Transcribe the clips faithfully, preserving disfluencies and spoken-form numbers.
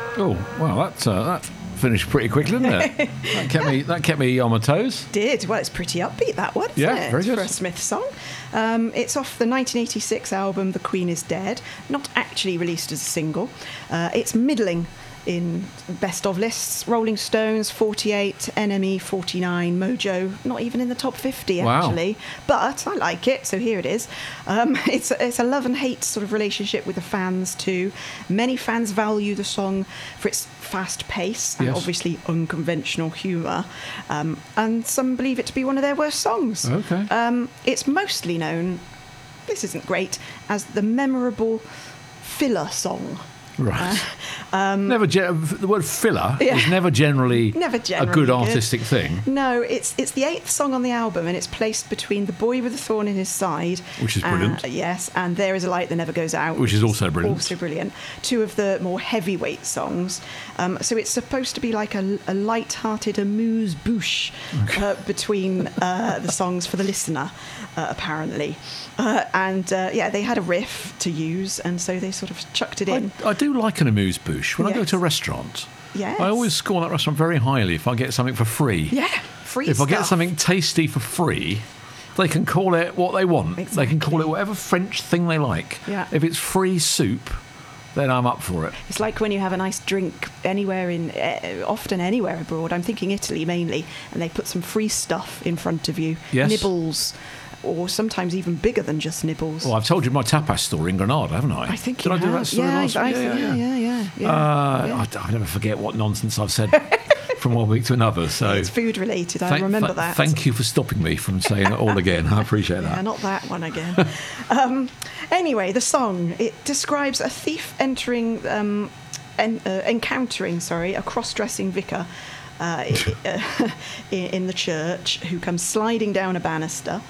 Oh, well, that's, uh, that finished pretty quickly, didn't it? that, kept me, that kept me on my toes. Did. Well, it's pretty upbeat, that one, isn't Yeah, it? very good. For a Smith song. Um, it's off the nineteen eighty-six album The Queen is Dead, not actually released as a single. Uh, it's middling in best of lists. Rolling Stones forty-eight, N M E forty-nine, Mojo not even in the top fifty actually. Wow. But I like it, so here it is. Um, it's it's a love and hate sort of relationship with the fans too. Many fans value the song for its fast pace and Yes. obviously unconventional humour, um, and some believe it to be one of their worst songs. Okay. Um, it's mostly known, this isn't great, as the memorable filler song. Right. Um, never gen- the word filler Yeah. is never generally, Never generally a good good. artistic thing, No, it's it's the eighth song on the album, and it's placed between The Boy with a Thorn in His Side, Which is uh, brilliant. yes, and There Is a Light That Never Goes Out, Which is also brilliant. Also brilliant. Two of the more heavyweight songs. Um, so it's supposed to be like a, a light-hearted amuse-bouche uh, between uh, the songs for the listener, uh, apparently. Uh, and uh, yeah, they had a riff to use, and so they sort of chucked it in. I, I do like an amuse-bouche. When I go Yes. to a restaurant, Yes. I always score that restaurant very highly if I get something for free. Yeah, free If I get stuff. something tasty for free, they can call it what they want. They can call Exactly. it whatever French thing they like. Yeah. If it's free soup, then I'm up for it. It's like when you have a nice drink anywhere in, uh, often anywhere abroad. I'm thinking Italy mainly, and they put some free stuff in front of you. Yes. Nibbles, or sometimes even bigger than just nibbles. Well, I've told you my tapas story in Granada, haven't I? I think Did you I do have. that story yeah, last I, week? I, yeah, yeah, yeah, yeah, yeah, Uh, yeah. I, I never forget what nonsense I've said from one week to another. So It's food related. I thank- remember th- that. Thank you for stopping me from saying it all again. I appreciate Yeah, that. not that one again. um, anyway, the song, it describes a thief entering, um, en- uh, encountering, sorry, a cross-dressing vicar uh, i- in, in the church who comes sliding down a banister.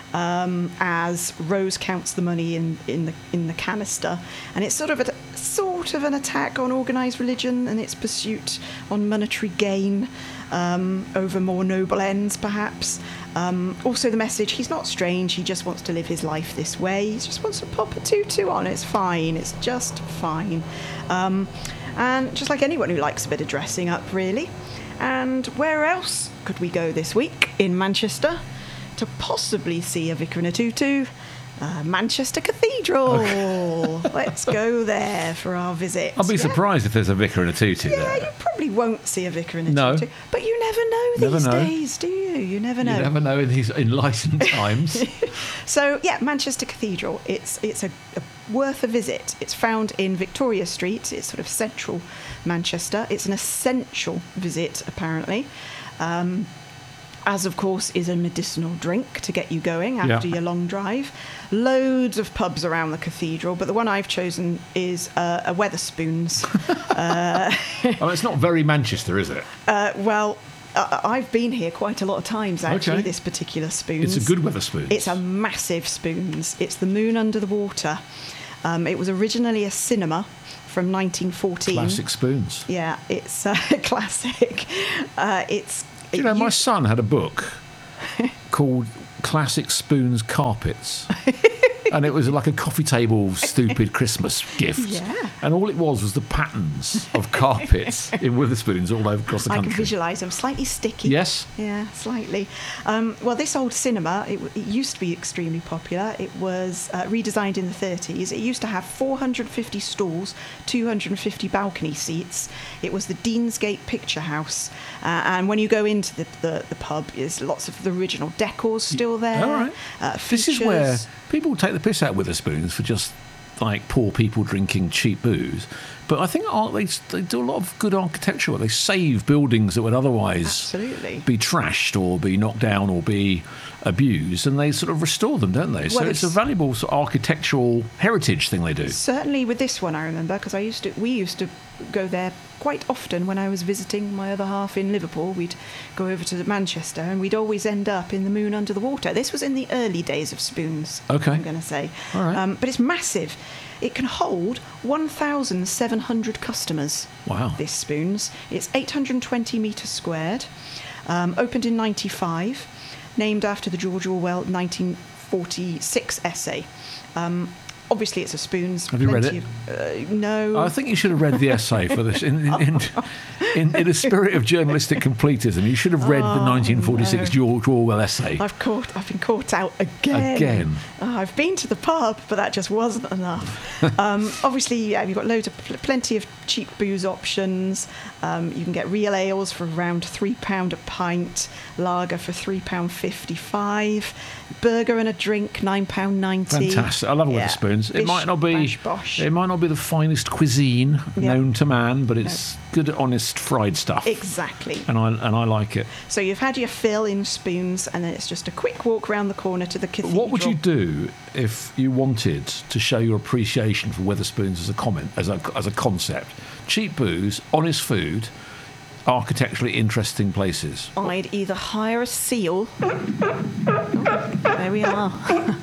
Um, as Rose counts the money in, in the in the canister, and it's sort of a sort of an attack on organised religion and its pursuit on monetary gain um, over more noble ends, perhaps. Um, also, the message: he's not strange. He just wants to live his life this way. He just wants to pop a tutu on. It's fine. It's just fine. Um, and just like anyone who likes a bit of dressing up, really. And where else could we go this week? In Manchester, to possibly see a vicar in a tutu, uh, Manchester Cathedral. Let's go there for our visit. I'll be Yeah. surprised if there's a vicar in a tutu Yeah, there. you probably won't see a vicar in a No. tutu, but you never know Never these know. days, do you? You never know. You never know in these enlightened times. So yeah, Manchester Cathedral. It's it's a, a worth a visit. It's found in Victoria Street. It's sort of central Manchester. It's an essential visit, apparently. Um, as of course is a medicinal drink to get you going after Yeah. your long drive. Loads of pubs around the cathedral, but the one I've chosen is uh, a Weatherspoons. Oh, it's not very Manchester, is it? Uh, well, uh, I've been here quite a lot of times, actually, Okay. this particular Spoons. It's a good Weatherspoons. It's a massive Spoons. It's the Moon Under the Water. Um, it was originally a cinema from nineteen fourteen. Classic spoons. Yeah, it's a classic. Uh, it's. Do you know, it my used- son had a book called Classic Spoons Carpets. And it was like a coffee table stupid Christmas gift. Yeah. And all it was was the patterns of carpets in Witherspoons all over across the I country. can visualise them. Slightly sticky. Yes. Yeah, slightly. Um, well, this old cinema, it, w- it used to be extremely popular. It was uh, redesigned in the thirties. It used to have four hundred fifty stalls, two hundred fifty balcony seats. It was the Deansgate Picture House. Uh, and when you go into the, the, the pub, there's lots of the original decors still there. All right. Uh, This is where features. people take the piss out with Witherspoons for just like poor people drinking cheap booze. But I think art, they, they do a lot of good architecture. They save buildings that would otherwise Absolutely. be trashed or be knocked down or be abused, and they sort of restore them, don't they? so Well, it's, a it's- valuable sort of architectural heritage thing they do. Certainly with this one, I remember, because I used to, we used to go there quite often when I was visiting my other half in Liverpool. We'd go over to Manchester, and we'd always end up in the Moon Under the Water. This was in the early days of Spoons. Okay. I'm going to say, All right. um, but it's massive. It can hold one thousand seven hundred customers. Wow. This Spoons. It's eight hundred twenty metres squared. Um, opened in ninety-five, named after the George Orwell nineteen forty-six essay. Um, obviously, it's a spoons. Have you read plenty it? Of, uh, no. I think you should have read the essay for this. In, in, in, in, in a spirit of journalistic completism, you should have read Oh, the nineteen forty-six no. George Orwell essay. I've caught. I've been caught out again. Again. Oh, I've been to the pub, but that just wasn't enough. um, obviously, yeah, you've got loads of pl- plenty of cheap booze options. Um, you can get real ales for around three pound a pint, lager for three pound fifty-five, burger and a drink nine pound ninety. Fantastic! I love Yeah. Wetherspoons. It Bish, might not be. bash, bosh. It might not be the finest cuisine Yeah. known to man, but it's good, honest fried stuff. Exactly. And I and I like it. So you've had your fill in spoons, and then it's just a quick walk round the corner to the cathedral. What would you do if you wanted to show your appreciation for Wetherspoons as a comment, as a as a concept? Cheap booze, honest food, architecturally interesting places. I'd either hire a seal. Oh, there we are.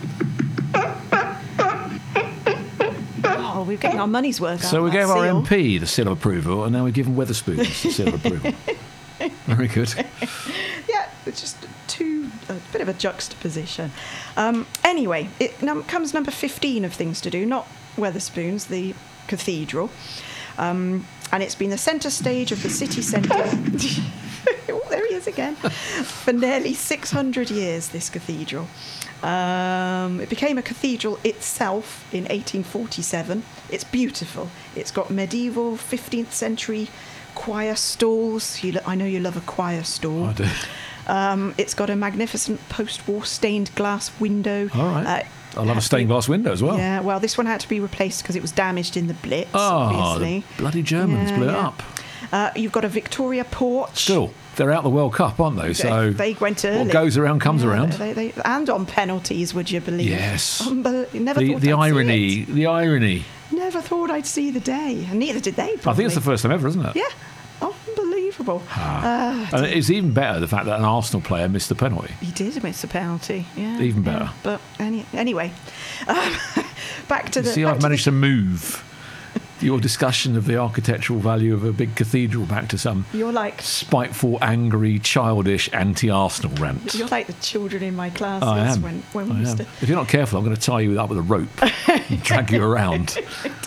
Oh, we're getting our money's worth out So of we that gave our seal. M P the seal of approval, and now we're giving Wetherspoons the seal of approval. Very good. Yeah, it's just too a bit of a juxtaposition. Um, anyway, it num- comes number fifteen of things to do, not Wetherspoons, the cathedral. Um, and it's been the centre stage of the city centre. Oh, there he is again. For nearly six hundred years, this cathedral. Um, it became a cathedral itself in eighteen forty-seven. It's beautiful. It's got medieval fifteenth century choir stalls. You lo- I know you love a choir stall. I do. Um, it's got a magnificent post-war stained glass window. All right. Uh, I love a stained glass window as well. Yeah, well, this one had to be replaced because it was damaged in the Blitz, Oh, obviously. the bloody Germans Yeah, blew it yeah. up. Uh, you've got a Victoria porch. Still, they're out the World Cup, aren't they? So they went early. what goes around comes Yeah, around. They, they, and on penalties, would you believe? Yes. Unbel- never The, thought the I'd see irony, it. the irony. Never thought I'd see the day, and neither did they. Probably. I think it's the first time ever, isn't it? Yeah, unbelievable. Ah. Uh, And it's even better the fact that an Arsenal player missed the penalty. He did miss a penalty. Yeah, Even yeah. better. But any, anyway, um, back to You the. see, back I've to managed to move your discussion of the architectural value of a big cathedral back to some the, You're like spiteful, angry, childish, anti-Arsenal rant. you're like the children in my class. I am. When, when we I used am. to. If you're not careful, I'm going to tie you up with a rope and drag you around.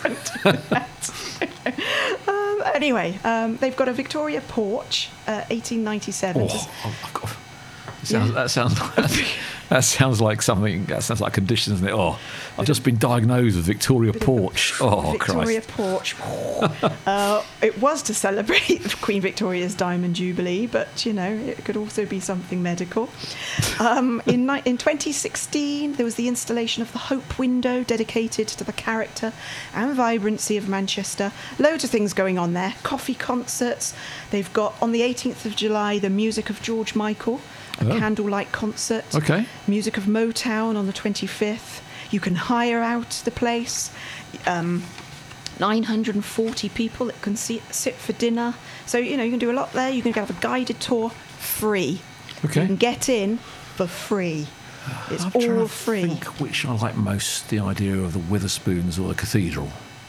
Um, anyway, um, they've got a Victoria porch, uh, eighteen ninety-seven. Oh, I've got, it sounds, Yeah. that sounds like, that sounds like something. That sounds like a condition, doesn't it? Oh, I've just been diagnosed with Victoria porch. Oh, Victoria Christ! porch. uh, it was to celebrate Queen Victoria's Diamond Jubilee, but you know it could also be something medical. Um, in ni- in twenty sixteen, there was the installation of the Hope Window, dedicated to the character and vibrancy of Manchester. Loads of things going on there. Coffee concerts. They've got on the eighteenth of July the music of George Michael, a Oh. candlelight concert. Okay. Music of Motown on the twenty-fifth. You can hire out the place. Um, nine hundred forty people that can see, sit for dinner. So, you know, you can do a lot there. You can have a guided tour free. Okay. You can get in for free. It's I'm trying all to free. think which I like most: the idea of the Wetherspoons or the cathedral.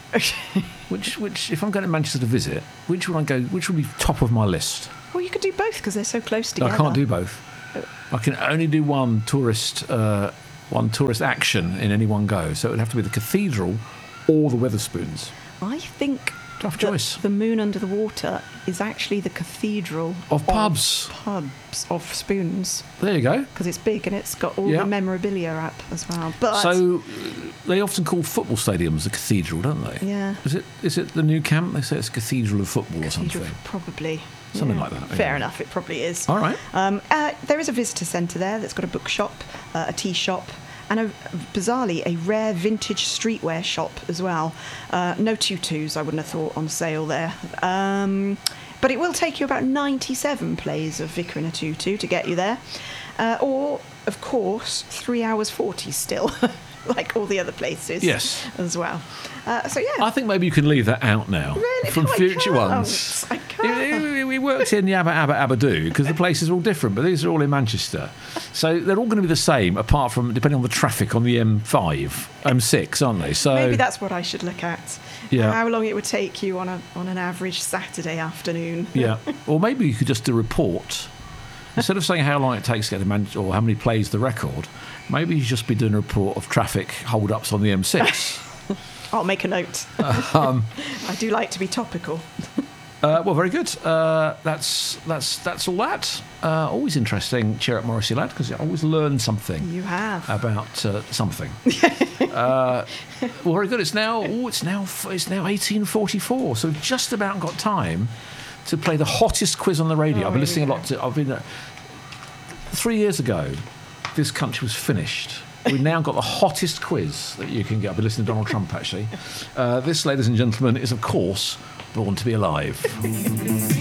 Which, which, if I'm going to Manchester to visit, which would I go? Which would be top of my list? Well, you could do both because they're so close together. I can't do both. I can only do one tourist, uh, one tourist action in any one go. So it would have to be the cathedral or the Wetherspoons. I think Tough that choice. the Moon Under the Water is actually the cathedral Of pubs. pubs of spoons. There you go. Because it's big and it's got all Yeah. the memorabilia up as well. But So uh, they often call football stadiums a cathedral, don't they? yeah, Is it? Is it the new camp? They say it's cathedral of football or cathedral, something. probably Something yeah. like that, Fair yeah. enough, it probably is. All right. Um, uh, there is a visitor centre there that's got a bookshop, uh, a tea shop, and a, bizarrely a rare vintage streetwear shop as well. Uh, no tutus, I wouldn't have thought, on sale there. Um, but it will take you about ninety-seven plays of Vicar in a Tutu to get you there. Uh, or, of course, three hours forty still, like all the other places Yes. as well. Uh, so, yeah. I think maybe you can leave that out now Really? from No, I future can't. ones. I can't. We- We worked in Yabba Abba Abadoo because the places are all different, but these are all in Manchester. So they're all going to be the same, apart from depending on the traffic on the M five, M six, aren't they? So Maybe that's what I should look at. Yeah. How long it would take you on a on an average Saturday afternoon. yeah. Or maybe you could just do a report instead of saying how long it takes to get to Manchester or how many plays the record. Maybe you should just be doing a report of traffic hold-ups on the M six. I'll make a note. Um, I do like to be topical. Uh, well, very good. Uh, that's that's that's all that. Uh, always interesting. Cheer up, Morrissey lad, because you always learn something. You have about uh, something. uh, well, very good. It's now oh, it's now it's now eighteen forty-four. So we've just about got time to play the hottest quiz on the radio. Oh, I've been listening a lot to. I've been uh, three years ago. This country was finished. We've now got the hottest quiz that you can get. I've been listening to Donald Trump actually. Uh, this, ladies and gentlemen, is of course Born to be Alive.